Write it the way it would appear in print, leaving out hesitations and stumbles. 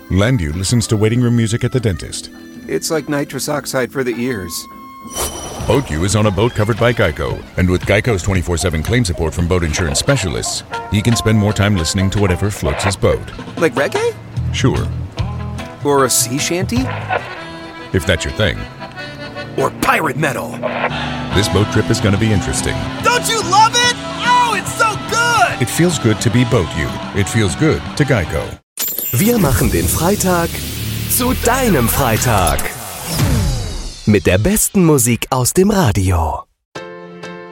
Landu listens to waiting room music at the dentist. It's like nitrous oxide for the ears. BoatU is on a boat covered by Geico, and with Geico's 24/7 claim support from boat insurance specialists, he can spend more time listening to whatever floats his boat. Like reggae? Sure, Or a sea shanty? if that's your thing. Or pirate metal? This boat trip is going to be interesting. Don't you love it? Oh, it's so good! It feels good to be BoatU. It feels good to Geico. Wir machen den Freitag zu deinem Freitag. Mit der besten Musik aus dem Radio.